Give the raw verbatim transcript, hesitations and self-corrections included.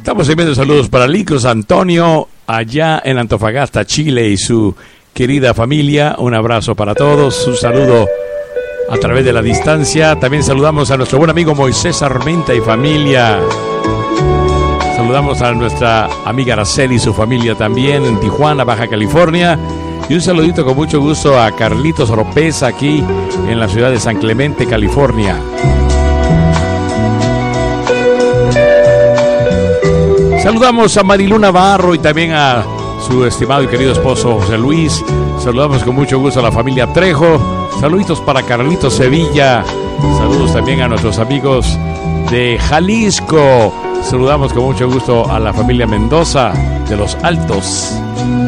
Estamos enviando saludos para Licos Antonio, allá en Antofagasta, Chile, y su querida familia. Un abrazo para todos, un saludo a través de la distancia. También saludamos a nuestro buen amigo Moisés Armenta y familia. Saludamos a nuestra amiga Araceli y su familia también en Tijuana, Baja California. Y un saludito con mucho gusto a Carlitos Oropesa aquí en la ciudad de San Clemente, California. Saludamos a Mariluna Barro y también a su estimado y querido esposo José Luis. Saludamos con mucho gusto a la familia Trejo. Saluditos para Carlitos Sevilla. Saludos también a nuestros amigos de Jalisco. Saludamos con mucho gusto a la familia Mendoza de Los Altos.